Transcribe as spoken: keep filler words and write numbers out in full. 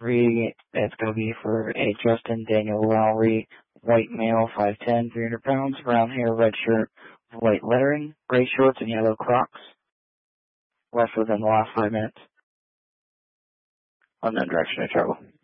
Three, it's going to be for a Justin Daniel Lowry, white male, five ten, three hundred pounds, brown hair, red shirt, white lettering, gray shorts, and yellow Crocs. Left within the last five minutes. Unknown direction of travel.